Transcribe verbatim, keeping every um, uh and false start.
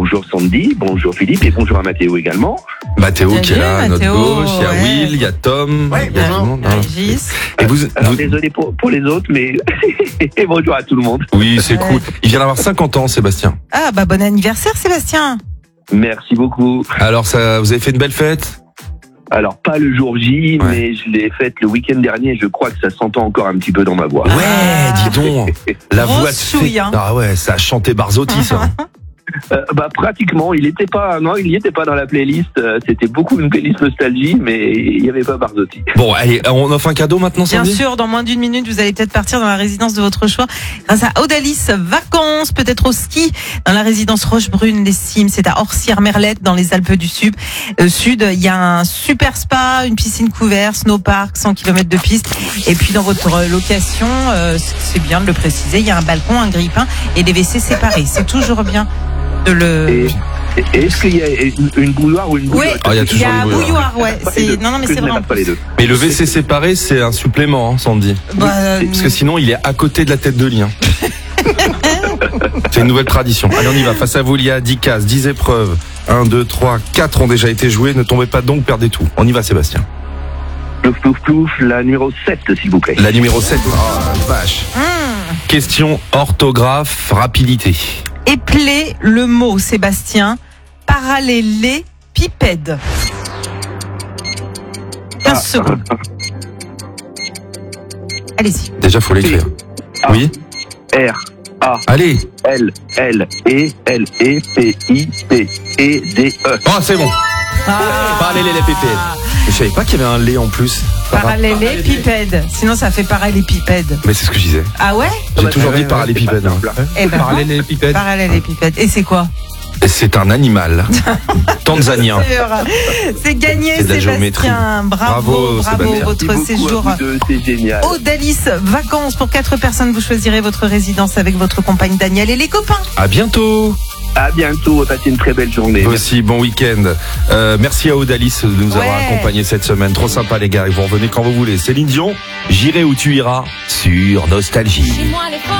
bonjour Sandy, bonjour Philippe et bonjour à Mathéo également. Mathéo qui est là, à notre Mathéo, gauche, il y a ouais. Will, il y a Tom, Ouais, il y a tout le monde. hein. Régis. Et vous, Alors vous- désolé pour, pour les autres, mais et bonjour à tout le monde. oui, c'est Ouais. cool. Il vient d'avoir cinquante ans, Sébastien. Ah bah bon anniversaire Sébastien. Merci beaucoup. Alors, ça, vous avez fait une belle fête? Alors pas le jour J, Ouais. mais je l'ai faite le week-end dernier. Je crois que ça s'entend encore un petit peu dans ma voix. Ouais, dis donc. La Grosse voix de chouille, fée. hein. Ah ouais, ça a chanté Barzotti, ça. Euh, bah pratiquement, il était pas, non, il n'y était pas dans la playlist. Euh, C'était beaucoup une playlist nostalgie, mais il n'y avait pas Barzotti. Bon, allez, on offre un cadeau maintenant, Bien Sandy? sûr, dans moins d'une minute, vous allez peut-être partir dans la résidence de votre choix grâce à Audalis Vacances, peut-être au ski dans la résidence Rochebrune, les Cimes. C'est à Orsières-Merlette dans les Alpes du Sud. Euh, Sud, il y a un super spa, une piscine couverte, snowpark, cent kilomètres de piste. Et puis dans votre location, euh, c'est bien de le préciser, il y a un balcon, un grille-pain et des W C séparés. C'est toujours bien de le... Et, et est-ce qu'il y a une, une bouilloire ou une Oui, bouilloire Ah, il y a il y toujours a une un bouilloire. bouilloire, ouais. Pas les C'est... deux, Non, non, mais que c'est je n'ai vraiment... pas les deux. Mais le W C séparé, c'est un supplément, hein, Sandy. Bah, euh, Parce que sinon, il est à côté de la tête de lit. hein. C'est une nouvelle tradition. Allez, on y va. Face à vous, il y a dix cases, dix épreuves. un, deux, trois, quatre ont déjà été jouées. Ne tombez pas donc, perdez tout. On y va, Sébastien. Plouf, plouf, plouf, la numéro sept, s'il vous plaît. La numéro sept. Oh, la vache. hum. Question orthographe, rapidité. Épeler le mot, Sébastien. Parallélépipède. quinze secondes. Allez-y. Déjà, faut l'écrire. Ah. Oui. R, A, Allez. L, L, E, L, E, P, I, P, E, D, E. Oh, c'est bon. Ah. Parallélépipède. Je savais pas qu'il y avait un lait en plus. Parallélépipède. Sinon, ça fait parallélépipède. Mais c'est ce que je disais. Ah ouais? J'ai Ouais, toujours ouais, dit ouais, parallélépipède. c'est pas hein. simple, hein. Eh ben, Parallélépipède. parallélépipède. Et c'est quoi? C'est un animal tanzanien. C'est gagné, C'est de la Sébastien. Bravo, Bravo, bravo, Sébastien. votre Merci beaucoup séjour. à vous deux, c'est génial. Audalis Vacances pour quatre personnes. Vous choisirez votre résidence avec votre compagne Daniel et les copains. À bientôt. À bientôt, passez une très belle journée. Vous aussi, bon week-end. Euh, merci à Audalis de nous Ouais. avoir accompagnés cette semaine. Trop sympa les gars. Vous revenez quand vous voulez. Céline Dion, j'irai où tu iras sur Nostalgie.